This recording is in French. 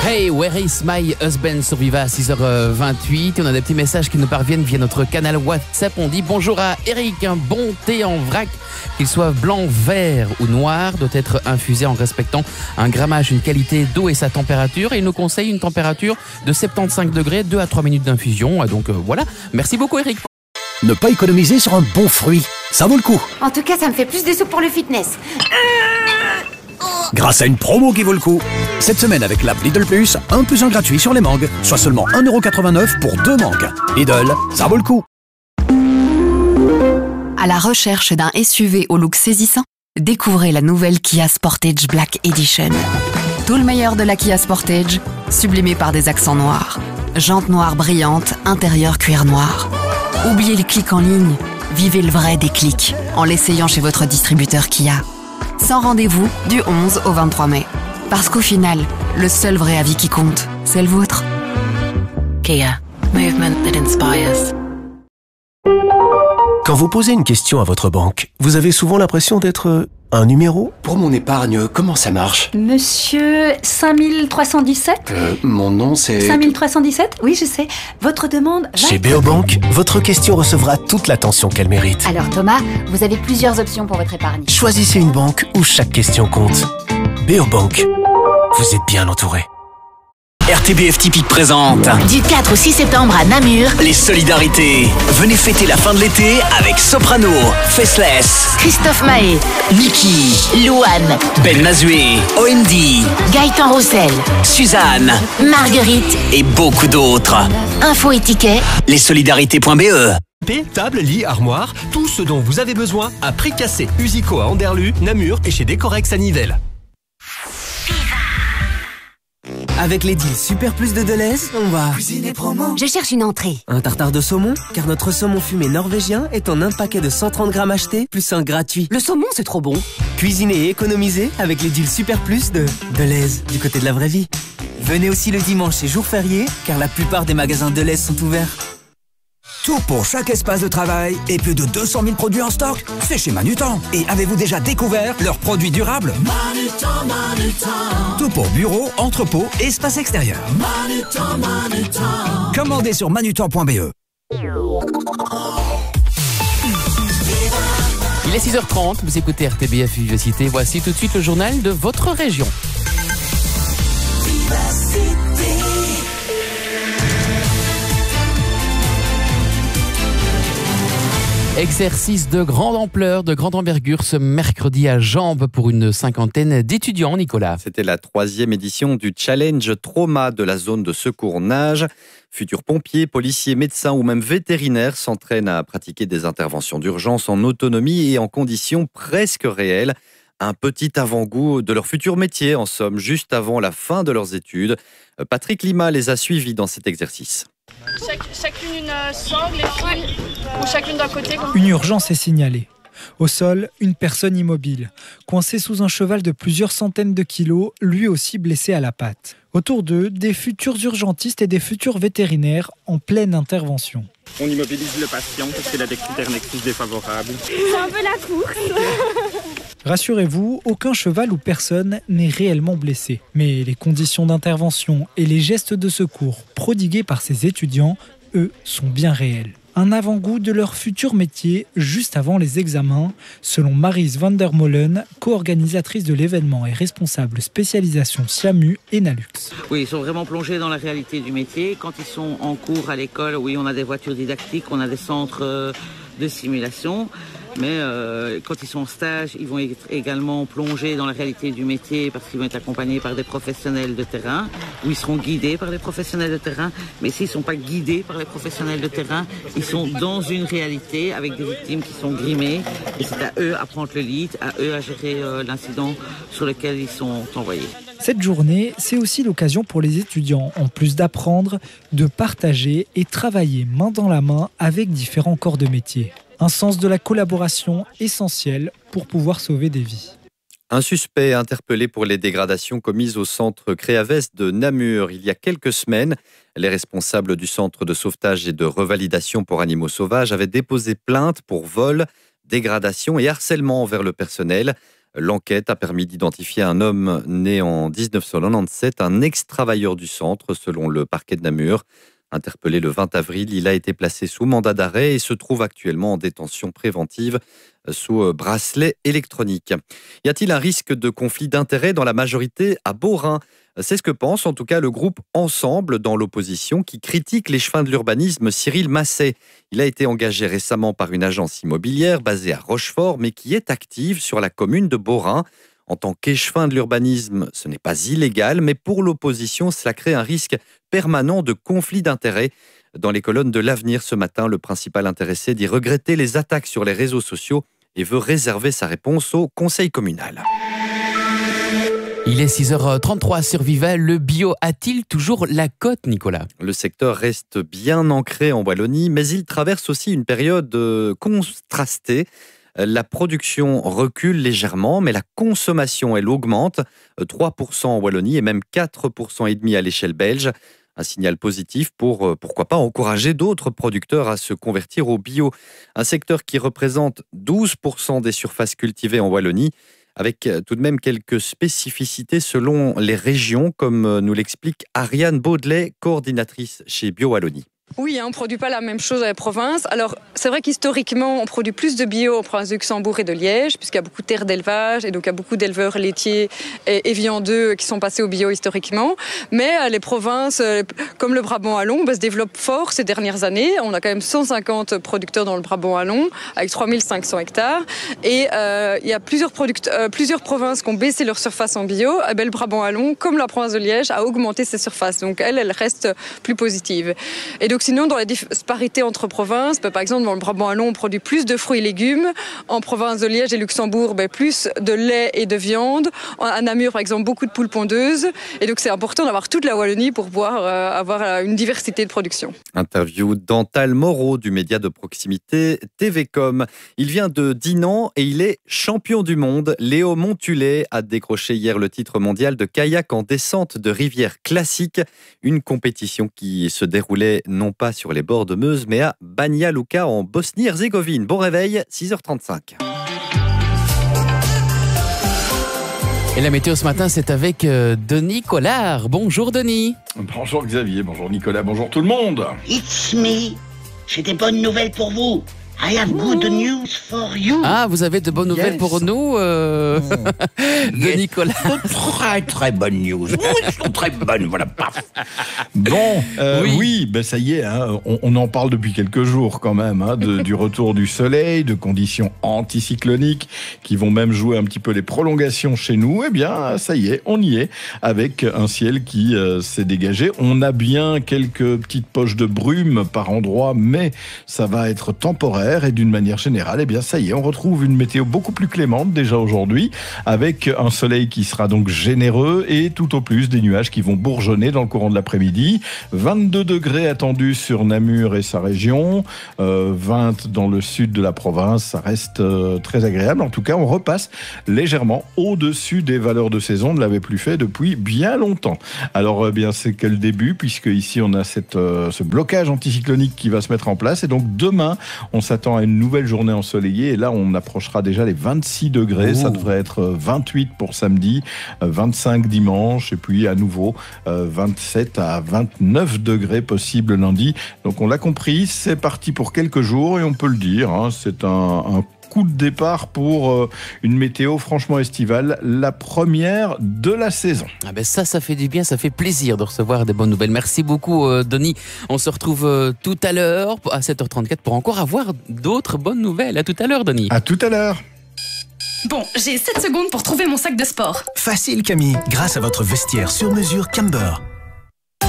Hey, where is my husband sur Viva à 6h28. Et on a des petits messages qui nous parviennent via notre canal WhatsApp. On dit bonjour à Eric, un bon thé en vrac, qu'il soit blanc, vert ou noir, doit être infusé en respectant un grammage, une qualité d'eau et sa température. Et il nous conseille une température de 75 degrés, 2 à 3 minutes d'infusion. Donc voilà, merci beaucoup Eric. Ne pas économiser sur un bon fruit, ça vaut le coup. En tout cas, ça me fait plus de sous pour le fitness. Grâce à une promo qui vaut le coup. Cette semaine avec l'app Lidl Plus, 1 + 1 gratuit sur les mangues, soit seulement 1,89 € pour 2 mangues. Lidl, ça vaut le coup. À la recherche d'un SUV au look saisissant, découvrez la nouvelle Kia Sportage Black Edition. Tout le meilleur de la Kia Sportage, sublimé par des accents noirs. Jantes noires brillantes, intérieur cuir noir. Oubliez les clics en ligne, vivez le vrai déclic en l'essayant chez votre distributeur Kia. Sans rendez-vous du 11 au 23 mai. Parce qu'au final, le seul vrai avis qui compte, c'est le vôtre. Kia. Movement that inspires. Quand vous posez une question à votre banque, vous avez souvent l'impression d'être un numéro. Pour mon épargne, comment ça marche? Monsieur 5317 Mon nom c'est... 5317 Oui, je sais. Votre demande va... Chez Beobank, votre question recevra toute l'attention qu'elle mérite. Alors Thomas, vous avez plusieurs options pour votre épargne. Choisissez une banque où chaque question compte. Beobank, vous êtes bien entouré. RTBF Typique présente du 4 au 6 septembre à Namur, les solidarités. Venez fêter la fin de l'été avec Soprano, Faceless, Christophe Mahé, Niki, Louane, Ben Mazué, OND, Gaëtan Roussel, Suzanne, Marguerite et beaucoup d'autres. Info et tickets, lessolidarités.be. Table, lit, armoire, tout ce dont vous avez besoin à prix cassé. Usico à Anderlu, Namur et chez Décorex à Nivelles. Avec les deals Super Plus de Deleuze, on va cuisiner promo. Je cherche une entrée. Un tartare de saumon, car notre saumon fumé norvégien est en un paquet de 130 grammes acheté, plus un gratuit. Le saumon, c'est trop bon. Cuisiner et économiser avec les deals Super Plus de Deleuze, du côté de la vraie vie. Venez aussi le dimanche et jour férié, car la plupart des magasins Deleuze sont ouverts. Tout pour chaque espace de travail et plus de 200 000 produits en stock, c'est chez Manutan. Et avez-vous déjà découvert leurs produits durables? Manutan. Tout pour bureau, entrepôt et espace extérieur. Manutan. Commandez sur manutan.be. Il est 6h30, vous écoutez RTBF Vivacité. Voici tout de suite le journal de votre région. Exercice de grande ampleur, de grande envergure ce mercredi à Jambes pour une cinquantaine d'étudiants, Nicolas. C'était la 3e édition du Challenge Trauma de la zone de secours nage. Futurs pompiers, policiers, médecins ou même vétérinaires s'entraînent à pratiquer des interventions d'urgence en autonomie et en conditions presque réelles. Un petit avant-goût de leur futur métier, en somme, juste avant la fin de leurs études. Patrick Lima les a suivis dans cet exercice. Chacune une sangle, les filles, ou chacune d'un côté. Une urgence est signalée. Au sol, une personne immobile, coincée sous un cheval de plusieurs centaines de kilos, lui aussi blessé à la patte. Autour d'eux, des futurs urgentistes et des futurs vétérinaires en pleine intervention. On immobilise le patient parce qu'il a des critères nexus défavorables. C'est un peu la course. Rassurez-vous, aucun cheval ou personne n'est réellement blessé. Mais les conditions d'intervention et les gestes de secours prodigués par ces étudiants, eux, sont bien réels. Un avant-goût de leur futur métier juste avant les examens, selon Maryse van der Molen, co-organisatrice de l'événement et responsable spécialisation SIAMU et Nalux. Oui, ils sont vraiment plongés dans la réalité du métier. Quand ils sont en cours à l'école, oui, on a des voitures didactiques, on a des centres de simulation. Mais quand ils sont en stage, ils vont être également plongés dans la réalité du métier parce qu'ils vont être accompagnés par des professionnels de terrain ou ils seront guidés par des professionnels de terrain. Mais s'ils ne sont pas guidés par les professionnels de terrain, ils sont dans une réalité avec des victimes qui sont grimées et c'est à eux à prendre le lead, à eux à gérer l'incident sur lequel ils sont envoyés. Cette journée, c'est aussi l'occasion pour les étudiants, en plus d'apprendre, de partager et travailler main dans la main avec différents corps de métier. Un sens de la collaboration essentiel pour pouvoir sauver des vies. Un suspect interpellé pour les dégradations commises au centre Créavès de Namur il y a quelques semaines. Les responsables du centre de sauvetage et de revalidation pour animaux sauvages avaient déposé plainte pour vol, dégradation et harcèlement envers le personnel. L'enquête a permis d'identifier un homme né en 1997, un ex-travailleur du centre, selon le parquet de Namur. Interpellé le 20 avril, il a été placé sous mandat d'arrêt et se trouve actuellement en détention préventive sous bracelet électronique. Y a-t-il un risque de conflit d'intérêts dans la majorité à Beaurain ? C'est ce que pense en tout cas le groupe Ensemble dans l'opposition qui critique l'échevin de l'urbanisme Cyril Masset. Il a été engagé récemment par une agence immobilière basée à Rochefort mais qui est active sur la commune de Beaurain. En tant qu'échevin de l'urbanisme, ce n'est pas illégal, mais pour l'opposition, cela crée un risque permanent de conflit d'intérêts. Dans les colonnes de l'Avenir ce matin, le principal intéressé dit regretter les attaques sur les réseaux sociaux et veut réserver sa réponse au conseil communal. Il est 6h33 sur Viva. Le bio a-t-il toujours la cote, Nicolas ? Le secteur reste bien ancré en Wallonie, mais il traverse aussi une période contrastée. La production recule légèrement, mais la consommation, elle, augmente. 3% en Wallonie et même 4,5% à l'échelle belge. Un signal positif pour, pourquoi pas, encourager d'autres producteurs à se convertir au bio. Un secteur qui représente 12% des surfaces cultivées en Wallonie, avec tout de même quelques spécificités selon les régions, comme nous l'explique Ariane Baudelet, coordinatrice chez Bio Wallonie. Oui, on ne produit pas la même chose à la province. Alors, c'est vrai qu'historiquement, on produit plus de bio en province de Luxembourg et de Liège, puisqu'il y a beaucoup de terres d'élevage, et donc il y a beaucoup d'éleveurs laitiers et viandeux qui sont passés au bio historiquement. Mais les provinces, comme le Brabant Wallon, se développent fort ces dernières années. On a quand même 150 producteurs dans le Brabant Wallon, avec 3500 hectares. Et il y a plusieurs provinces qui ont baissé leur surface en bio. Et le Brabant Wallon, comme la province de Liège, a augmenté ses surfaces. Donc, elle reste plus positive. Et donc sinon, dans les disparités entre provinces, par exemple dans le Brabant Wallon, on produit plus de fruits et légumes. En province de Liège et Luxembourg, plus de lait et de viande. À Namur, par exemple, beaucoup de poules pondeuses. Et donc c'est important d'avoir toute la Wallonie pour pouvoir avoir une diversité de production. Interview d'Antal Moreau du média de proximité TVcom. Il vient de Dinan et il est champion du monde. Léo Montulé a décroché hier le titre mondial de kayak en descente de rivière classique. Une compétition qui se déroulait non pas sur les bords de Meuse, mais à Banja Luka en Bosnie-Herzégovine. Bon réveil, 6h35. Et la météo ce matin, c'est avec Denis Collard. Bonjour Denis. Bonjour Xavier, bonjour Nicolas, bonjour tout le monde. It's me. J'ai des bonnes nouvelles pour vous. I have good news for you. Ah, vous avez de bonnes nouvelles pour nous, Denis Collard. Très très bonnes news. Elles sont très bonnes, voilà, paf. Bon, oui, ça y est, hein, on en parle depuis quelques jours quand même, hein, du retour du soleil, de conditions anticycloniques qui vont même jouer un petit peu les prolongations chez nous. Eh bien, ça y est, on y est, avec un ciel qui s'est dégagé. On a bien quelques petites poches de brume par endroits, mais ça va être temporaire. Et d'une manière générale, eh bien ça y est, on retrouve une météo beaucoup plus clémente déjà aujourd'hui, avec un soleil qui sera donc généreux et tout au plus des nuages qui vont bourgeonner dans le courant de l'après-midi. 22 degrés attendus sur Namur et sa région, 20 dans le sud de la province, ça reste très agréable. En tout cas, on repasse légèrement au-dessus des valeurs de saison, on ne l'avait plus fait depuis bien longtemps. Alors, bien c'est que le début, puisque ici on a ce blocage anticyclonique qui va se mettre en place, et donc demain, on s'attend à une nouvelle journée ensoleillée et là on approchera déjà les 26 degrés. Ça devrait être 28 pour samedi, 25 dimanche et puis à nouveau 27 à 29 degrés possible lundi. Donc on l'a compris, c'est parti pour quelques jours et on peut le dire, hein, c'est un coup de départ pour une météo franchement estivale, la première de la saison. Ah ben ça fait du bien, ça fait plaisir de recevoir des bonnes nouvelles. Merci beaucoup Denis. On se retrouve tout à l'heure à 7h34 pour encore avoir d'autres bonnes nouvelles. À tout à l'heure Denis. À tout à l'heure. Bon, j'ai 7 secondes pour trouver mon sac de sport. Facile Camille, grâce à votre vestiaire sur mesure Camber.